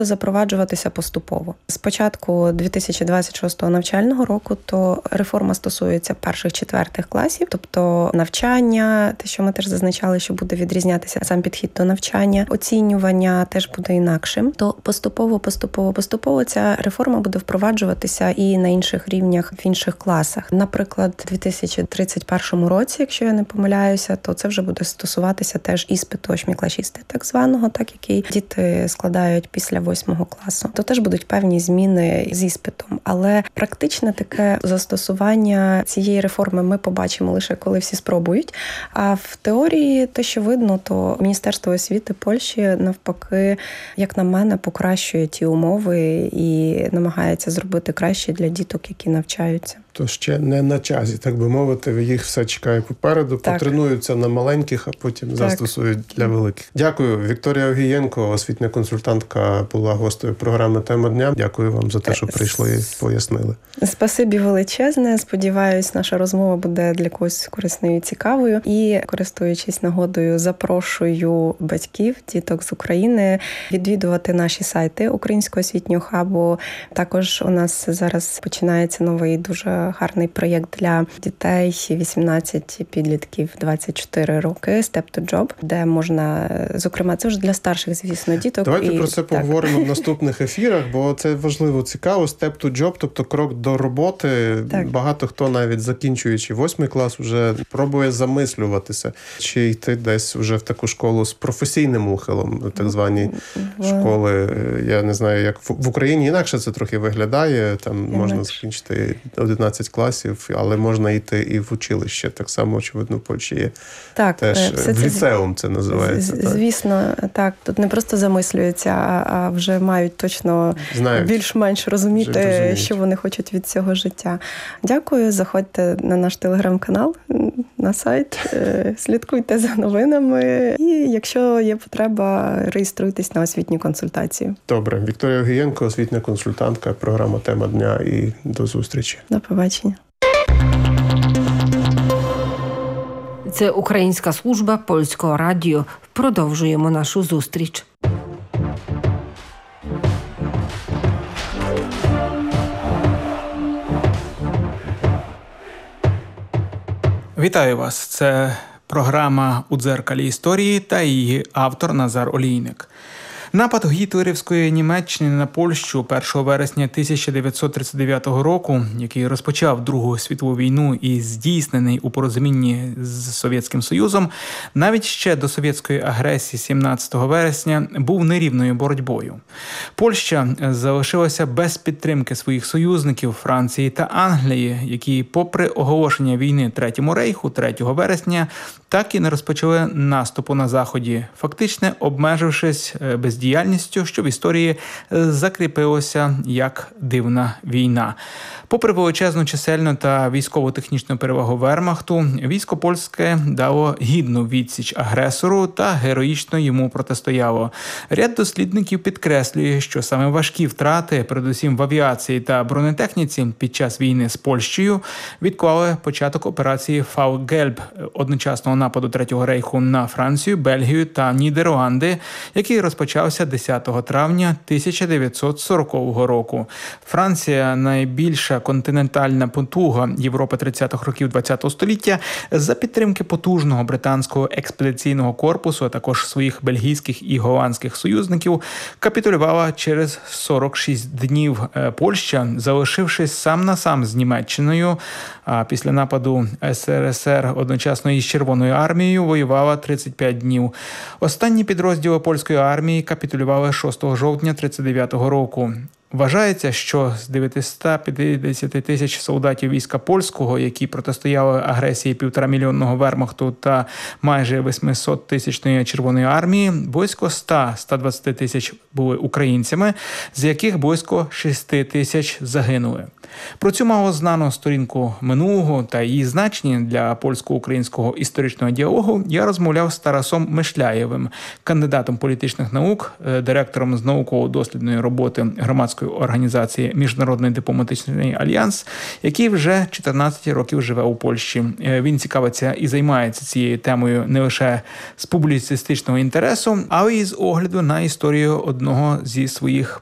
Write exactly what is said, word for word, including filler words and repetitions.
запроваджуватися поступово. З початку дві тисячі двадцять шостого навчального року то реформа стосується перших-четвертих класів, тобто навчання, те, що ми теж зазначали, що буде відрізнятися сам підхід до навчання, оцінювання теж буде інакшим. То поступово, поступово, поступово ця реформа буде впроваджуватися і на інших рівнях, в інших класах. Наприклад, у дві тисячі тридцять першому році, якщо я не помиляюся, то це вже буде стосуватися теж іспиту восьмикласисти, так званого, так який діти складають після восьмого класу. То теж будуть певні зміни з іспитом. Але практичне таке застосування цієї реформи ми побачимо лише коли всі спробують. А в теорії те, що видно, то Міністерство освіти Польщі навпаки, як на мене, покращує ті умови і намагається зробити краще для діток, які навчаються. То ще не на часі, так би мовити, їх все чекає попереду, так. Потренуються на маленьких, а потім так. застосують для великих. Дякую. Вікторія Огієнко, освітня консультантка, була гостею програми «Тема дня». Дякую вам за те, що прийшли і пояснили. Спасибі величезне. Сподіваюсь, наша розмова буде для когось корисною і цікавою. І, користуючись нагодою, запрошую батьків, діток з України відвідувати наші сайти Українського освітнього хабу. Також у нас зараз починається новий дуже гарний проєкт для дітей вісімнадцять підлітків двадцять чотири роки «Step to Job», де можна, зокрема, це вже для старших, звісно, діток. Давайте і, про це так. поговоримо в наступних ефірах, бо це важливо, цікаво. «Step to Job», тобто крок до роботи. Так. Багато хто, навіть закінчуючи восьмий клас, вже пробує замислюватися, чи йти десь вже в таку школу з професійним ухилом, так звані в... школи. Я не знаю, як в Україні інакше це трохи виглядає. Там інакше. Можна закінчити одинадцять класів, але можна йти і в училище. Так само, очевидно, в Польщі є. Так, теж в ліцеум це називається. З, звісно, так. Тут не просто замислюються, а вже мають точно знають. Більш-менш розуміти, що вони хочуть від цього життя. Дякую. Заходьте на наш телеграм-канал, на сайт, слідкуйте за новинами і, якщо є потреба, реєструйтесь на освітню консультацію. Добре. Вікторія Огієнко, освітня консультантка, програма «Тема дня», і до зустрічі. До побачення. Це Українська служба Польського радіо. Продовжуємо нашу зустріч. Вітаю вас. Це програма «У дзеркалі історії» та її автор Назар Олійник. Напад гітлерівської Німеччини на Польщу першого вересня тисяча дев'ятсот тридцять дев'ятого року, який розпочав Другу світову війну і здійснений у порозумінні з Совєтським Союзом, навіть ще до совєтської агресії сімнадцятого вересня був нерівною боротьбою. Польща залишилася без підтримки своїх союзників Франції та Англії, які, попри оголошення війни Третьому рейху третього вересня, так і не розпочали наступу на Заході, фактично обмежившись бездіяльністю, що в історії закріпилося як дивна війна. Попри величезну чисельну та військово-технічну перевагу вермахту, військо польське дало гідну відсіч агресору та героїчно йому протистояло. Ряд дослідників підкреслює, що саме важкі втрати, передусім в авіації та бронетехніці під час війни з Польщею, відклали початок операції «Фал-Гельб» одночасного нападу Третього рейху на Францію, Бельгію та Нідерланди, який розпочався десятого травня тисяча дев'ятсот сорокового року. Франція, найбільша континентальна потуга Європи тридцятих років ХХ століття, за підтримки потужного британського експедиційного корпусу, а також своїх бельгійських і голландських союзників, капітулювала через сорок шість днів. Польща, залишившись сам на сам з Німеччиною, а після нападу СРСР одночасно із Червоною армією воювала тридцять п'ять днів. Останні підрозділи польської армії капітулювали шостого жовтня тридцять дев'ятого року. Вважається, що з дев'ятисот п'ятдесят тисяч солдатів війська польського, які протистояли агресії півторамільйонного вермахту та майже восьмисот тисячної Червоної армії, близько сто - сто двадцять тисяч були українцями, з яких близько шість тисяч загинули. Про цю малознану сторінку минулого та її значення для польсько-українського історичного діалогу я розмовляв з Тарасом Мишляєвим, кандидатом політичних наук, директором з науково-дослідної роботи громадської організації Міжнародний дипломатичний альянс, який вже чотирнадцять років живе у Польщі. Він цікавиться і займається цією темою не лише з публіцистичного інтересу, але й з огляду на історію одного зі своїх